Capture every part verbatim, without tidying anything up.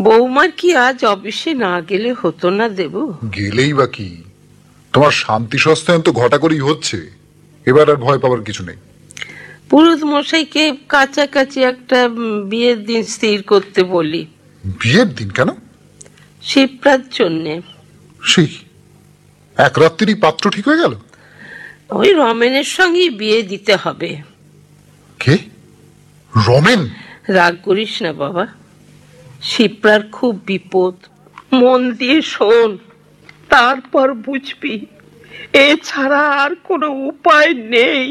বৌমার কি আজ অফিসে না গেলে হতো না দেবু? গেলেই বা কি, তোমার শান্তি সস্তায়ন তো ঘটা করেই হচ্ছে, এবার আর ভয় পাওয়ার কিছু নেই। পুরোহিত মশাইকে কাছাকাছি একটা বিয়ের দিন স্থির করতে বলি। বিয়ের দিন কেন? শিবরাত জন্যে। সেই এক রাত্রিরই পাত্র ঠিক হয়ে গেল? ওই রমেনের সঙ্গেই বিয়ে দিতে হবে। কে? রমেন? রাগ করিস না বাবা, শিপ্রার খুব বিপদ, মন দিয়ে শোন, তারপর বুঝবি এছাড়া আর কোনো উপায় নেই।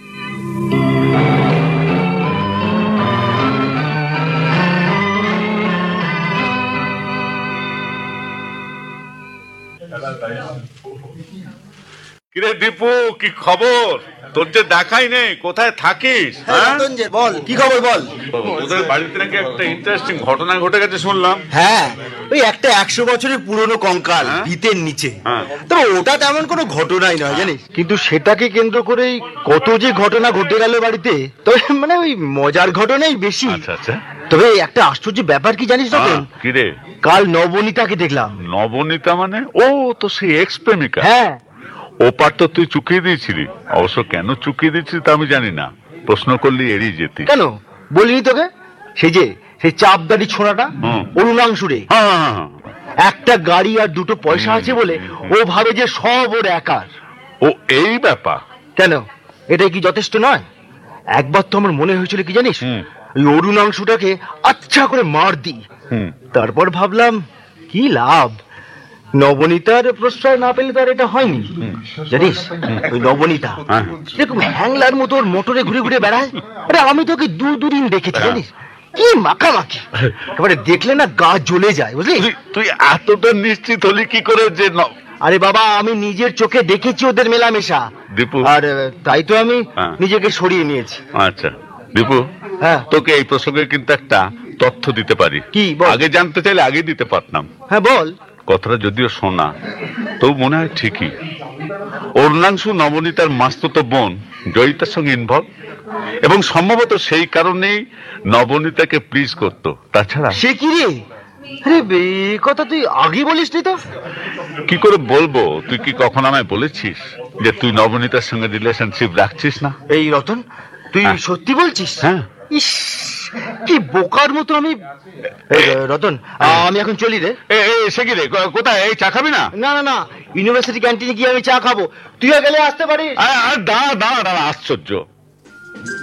কিরে দীপু, কি খবর? তোর যে দেখাই নেই, কোথায় থাকিস? বল কি খবর বল। ওদের বাড়িতে নাকি একটা ইন্টারেস্টিং ঘটনা ঘটে গেছে শুনলাম। হ্যাঁ, ওই একটা একশো বছরের পুরনো কঙ্কাল ভিতের নিচে। তবে ওটা তেমন কোনো ঘটনাই নয় জানিস, কিন্তু সেটাকে কেন্দ্র করেই কত যে ঘটনা ঘটে গেল বাড়িতে। তবে মানে ওই মজার ঘটনাই বেশি। আচ্ছা আচ্ছা। তবে একটা আশ্চর্য ব্যাপার কি জানিস রতন? কি রে? কাল নবনীতাকে দেখলাম। নবনীতা মানে? ও তো সেই এক্স প্রেমিকা। হ্যাঁ, ওপার তো তুই চুকিয়ে দিয়েছিলি। অবশ্য কেন চুকিয়ে দিচ্ছিলি তা আমি জানি না, প্রশ্ন করলে এড়িয়ে যেতি। কেন বলিনি তোকে? সেই যে সেই চাপদাড়ি ছোড়াটা অরুণাংশুরে, একটা গাড়ি আর দুটো পয়সা আছে বলে ও ভাবে যে সব ওর একার। ও এই ব্যাপার? কেন, এটাই কি যথেষ্ট নয়? একবার তো আমার মনে হয়েছিল কি জানিস, ওই অরুণাংশুটাকে আচ্ছা করে মার দি। তারপর ভাবলাম কি লাভ, নবনীতার প্রশ্রয় না পেলে তার এটা হয়নি। জানিস ওই নবনীতা এরকম হ্যাংলার মতো ওর মোটরে ঘুরে ঘুরে বেড়ায়। আরে আমি তোকে দু দুদিন দেখেছি জানিস, কি মাখামাখি, একেবারে দেখলে না গা জ্বলে যায় বুঝলি। তুই এতটা নিশ্চিত হলি কি করে যে? আরে বাবা, আমি নিজের চোখে দেখেছি ওদের মেলামেশা দীপু, আর তাই তো আমি নিজেকে সরিয়ে নিয়েছি। আচ্ছা দীপু, হ্যাঁ তোকে এই প্রসঙ্গে কিন্তু একটা তথ্য দিতে পারি। কি? আগে জানতে চাইলে আগে দিতে পারতাম। হ্যাঁ বল। কথাটা যদিও শোনা, তো মনে হয় ঠিকই। অরুণাংশু নবনীতার মাস্তুতো বোন জয়িতার সঙ্গে ইনভলভ, এবং সম্ভবত সেই কারণেই নবনীতাকে প্লিজ করত। তাছাড়া সে কি রে? আরে কথা তুই আগে বলিস নি তো। কি করে বলবো? তুই কি কখন আমায় বলেছিস যে তুই নবনীতার সঙ্গে রিলেশনশিপ রাখছিস না? এই রতন, তুই সত্যি বলছিস? হ্যাঁ। ইস, কি বোকার মতো আমি। রতন, আমি এখন চলি রে। সে কি রে, কোথায়? এই চা খাবি না? না না না, ইউনিভার্সিটি ক্যান্টিনে গিয়ে আমি চা খাবো, তুইও গেলে আসতে পারিস। দাঁড়া দাঁড়া দাঁড়া, আশ্চর্য।